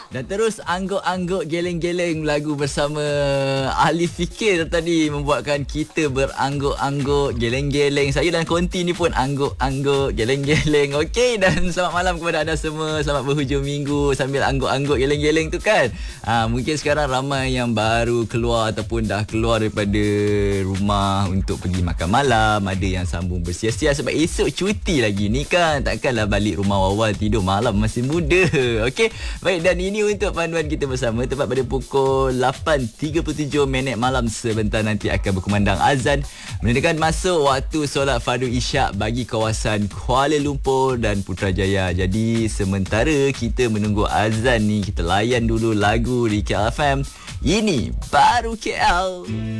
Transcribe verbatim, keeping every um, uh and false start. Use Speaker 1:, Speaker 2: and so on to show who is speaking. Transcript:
Speaker 1: Dan terus angguk-angguk geleng-geleng lagu bersama Ahli Fikir tadi membuatkan kita berangguk-angguk geleng-geleng. Saya dan Konti ni pun angguk-angguk geleng-geleng. Okey, dan selamat malam kepada anda semua. Selamat berhujung minggu sambil angguk-angguk geleng-geleng tu kan. Ha, mungkin sekarang ramai yang baru keluar ataupun dah keluar daripada rumah untuk pergi makan malam. Ada yang sambung bersiar-siar sebab esok cuti lagi ni kan. Takkanlah balik rumah awal tidur malam, masih muda. Okey, baik, dan ini untuk panduan kita bersama tepat pada pukul lapan tiga puluh tujuh minit malam. Sebentar nanti akan berkumandang azan menandakan masuk waktu solat fardu isyak bagi kawasan Kuala Lumpur dan Putrajaya. Jadi sementara kita menunggu azan ni, kita layan dulu lagu di K L F M. Ini baru K L.